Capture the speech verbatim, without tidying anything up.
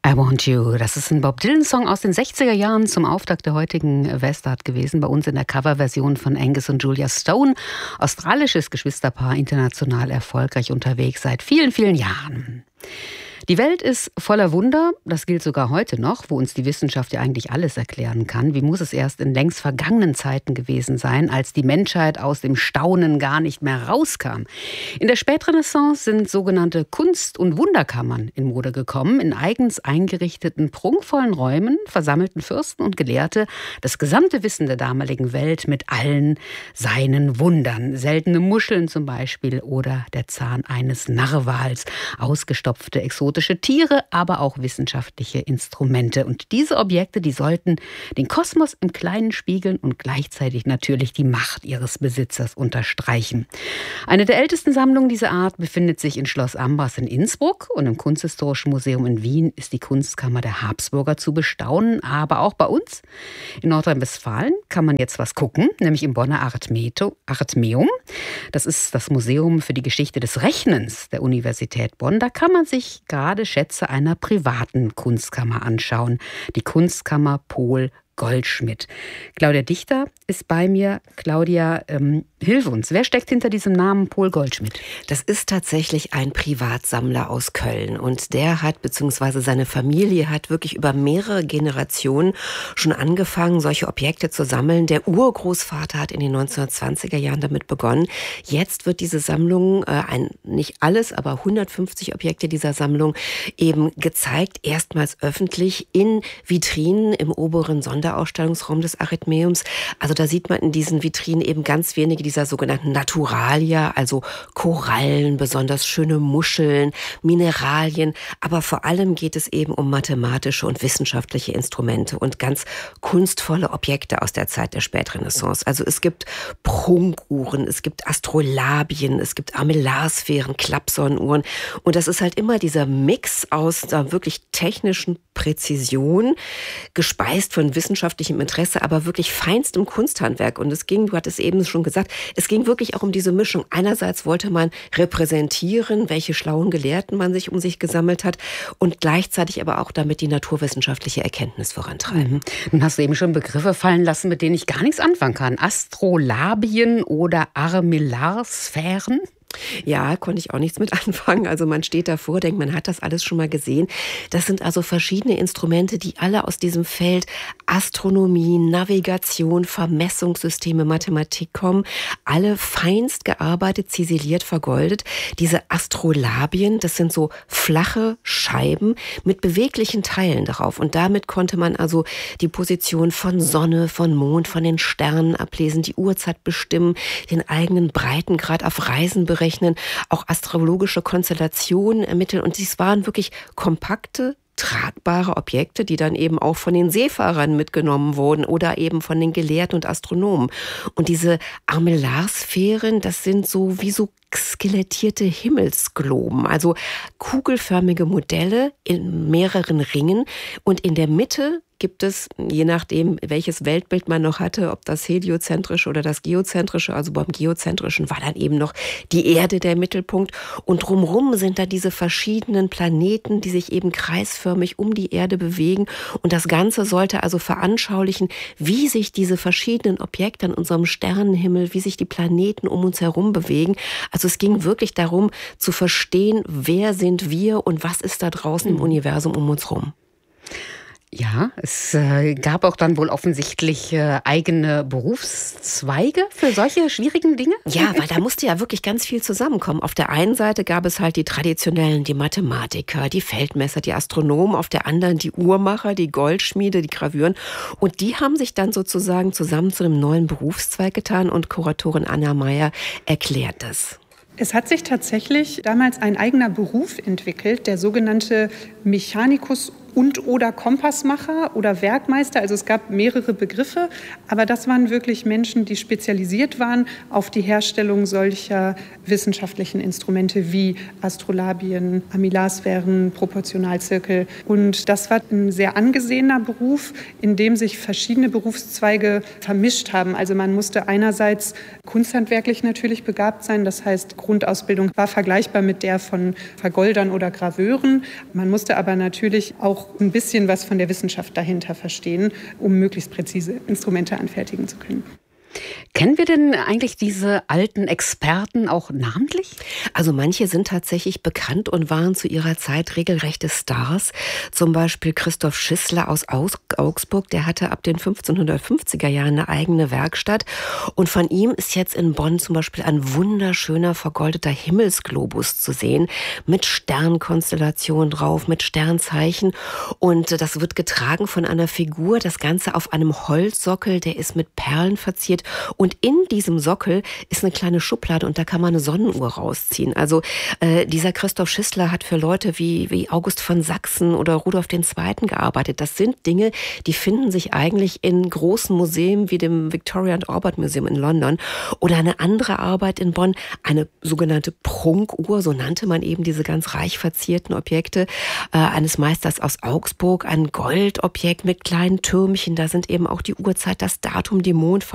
I Want You. Das ist ein Bob Dylan-Song aus den sechziger Jahren zum Auftakt der heutigen Westart gewesen. Bei uns in der Coverversion von Angus und Julia Stone. Australisches Geschwisterpaar, international erfolgreich unterwegs seit vielen, vielen Jahren. Die Welt ist voller Wunder, das gilt sogar heute noch, wo uns die Wissenschaft ja eigentlich alles erklären kann. Wie muss es erst in längst vergangenen Zeiten gewesen sein, als die Menschheit aus dem Staunen gar nicht mehr rauskam? In der Spätrenaissance sind sogenannte Kunst- und Wunderkammern in Mode gekommen. In eigens eingerichteten, prunkvollen Räumen versammelten Fürsten und Gelehrte das gesamte Wissen der damaligen Welt mit allen seinen Wundern. Seltene Muscheln zum Beispiel oder der Zahn eines Narwals, ausgestopfte exotische Tiere, aber auch wissenschaftliche Instrumente. Und diese Objekte, die sollten den Kosmos im Kleinen spiegeln und gleichzeitig natürlich die Macht ihres Besitzers unterstreichen. Eine der ältesten Sammlungen dieser Art befindet sich in Schloss Ambras in Innsbruck und im Kunsthistorischen Museum in Wien ist die Kunstkammer der Habsburger zu bestaunen. Aber auch bei uns in Nordrhein-Westfalen kann man jetzt was gucken, nämlich im Bonner Arithmeum. Das ist das Museum für die Geschichte des Rechnens der Universität Bonn. Da kann man sich gerade Schätze einer privaten Kunstkammer anschauen. Die Kunstkammer Pohl Goldschmidt. Claudia Dichter ist bei mir. Claudia, ähm, hilf uns. Wer steckt hinter diesem Namen Pohl Goldschmidt? Das ist tatsächlich ein Privatsammler aus Köln. Und der hat, beziehungsweise seine Familie hat wirklich über mehrere Generationen schon angefangen, solche Objekte zu sammeln. Der Urgroßvater hat in den neunzehnhundertzwanziger Jahren damit begonnen. Jetzt wird diese Sammlung, äh, ein, nicht alles, aber hundertfünfzig Objekte dieser Sammlung eben gezeigt. Erstmals öffentlich in Vitrinen im oberen Sonder Ausstellungsraum des Arithmeums. Also da sieht man in diesen Vitrinen eben ganz wenige dieser sogenannten Naturalia, also Korallen, besonders schöne Muscheln, Mineralien. Aber vor allem geht es eben um mathematische und wissenschaftliche Instrumente und ganz kunstvolle Objekte aus der Zeit der Spätrenaissance. Also es gibt Prunkuhren, es gibt Astrolabien, es gibt Armillarsphären, Klappsonnenuhren. Und das ist halt immer dieser Mix aus der wirklich technischen Präzision, gespeist von wissenschaftlichem Interesse, aber wirklich feinstem Kunsthandwerk. Und es ging, du hattest eben schon gesagt, es ging wirklich auch um diese Mischung. Einerseits wollte man repräsentieren, welche schlauen Gelehrten man sich um sich gesammelt hat und gleichzeitig aber auch damit die naturwissenschaftliche Erkenntnis vorantreiben. Mhm. Nun hast du eben schon Begriffe fallen lassen, mit denen ich gar nichts anfangen kann. Astrolabien oder Armillarsphären? Ja, konnte ich auch nichts mit anfangen. Also man steht davor, denkt, man hat das alles schon mal gesehen. Das sind also verschiedene Instrumente, die alle aus diesem Feld Astronomie, Navigation, Vermessungssysteme, Mathematik kommen. Alle feinst gearbeitet, ziseliert, vergoldet. Diese Astrolabien, das sind so flache Scheiben mit beweglichen Teilen darauf. Und damit konnte man also die Position von Sonne, von Mond, von den Sternen ablesen, die Uhrzeit bestimmen, den eigenen Breitengrad auf Reisen berechnen. Rechnen, auch astrologische Konstellationen ermitteln. Und dies waren wirklich kompakte, tragbare Objekte, die dann eben auch von den Seefahrern mitgenommen wurden oder eben von den Gelehrten und Astronomen. Und diese Armillarsphären, das sind so wie so skelettierte Himmelsgloben, also kugelförmige Modelle in mehreren Ringen. Und in der Mitte gibt es, je nachdem, welches Weltbild man noch hatte, ob das heliozentrische oder das geozentrische, also beim geozentrischen war dann eben noch die Erde der Mittelpunkt. Und drumherum sind da diese verschiedenen Planeten, die sich eben kreisförmig um die Erde bewegen. Und das Ganze sollte also veranschaulichen, wie sich diese verschiedenen Objekte an unserem Sternenhimmel, wie sich die Planeten um uns herum bewegen. Also es ging wirklich darum, zu verstehen, wer sind wir und was ist da draußen im Universum um uns herum. Ja, es äh, gab auch dann wohl offensichtlich äh, eigene Berufszweige für solche schwierigen Dinge? Ja, weil da musste ja wirklich ganz viel zusammenkommen. Auf der einen Seite gab es halt die Traditionellen, die Mathematiker, die Feldmesser, die Astronomen, auf der anderen die Uhrmacher, die Goldschmiede, die Graveuren. Und die haben sich dann sozusagen zusammen zu einem neuen Berufszweig getan und Kuratorin Anna Meyer erklärt das. Es hat sich tatsächlich damals ein eigener Beruf entwickelt, der sogenannte Mechanicus und oder Kompassmacher oder Werkmeister. Also es gab mehrere Begriffe, aber das waren wirklich Menschen, die spezialisiert waren auf die Herstellung solcher wissenschaftlichen Instrumente wie Astrolabien, Armillarsphären, Proportionalzirkel. Und das war ein sehr angesehener Beruf, in dem sich verschiedene Berufszweige vermischt haben. Also man musste einerseits kunsthandwerklich natürlich begabt sein, das heißt Grundausbildung war vergleichbar mit der von Vergoldern oder Graveuren. Man musste aber natürlich auch auch ein bisschen was von der Wissenschaft dahinter verstehen, um möglichst präzise Instrumente anfertigen zu können. Kennen wir denn eigentlich diese alten Experten auch namentlich? Also manche sind tatsächlich bekannt und waren zu ihrer Zeit regelrechte Stars. Zum Beispiel Christoph Schissler aus Augsburg, der hatte ab den fünfzehnhundertfünfziger Jahren eine eigene Werkstatt. Und von ihm ist jetzt in Bonn zum Beispiel ein wunderschöner vergoldeter Himmelsglobus zu sehen, mit Sternkonstellation drauf, mit Sternzeichen. Und das wird getragen von einer Figur, das Ganze auf einem Holzsockel, der ist mit Perlen verziert. Und in diesem Sockel ist eine kleine Schublade und da kann man eine Sonnenuhr rausziehen. Also äh, dieser Christoph Schissler hat für Leute wie, wie August von Sachsen oder Rudolf der Zweite gearbeitet. Das sind Dinge, die finden sich eigentlich in großen Museen wie dem Victoria and Albert Museum in London. Oder eine andere Arbeit in Bonn, eine sogenannte Prunkuhr, so nannte man eben diese ganz reich verzierten Objekte äh, eines Meisters aus Augsburg. Ein Goldobjekt mit kleinen Türmchen, da sind eben auch die Uhrzeit, das Datum, die Mondphase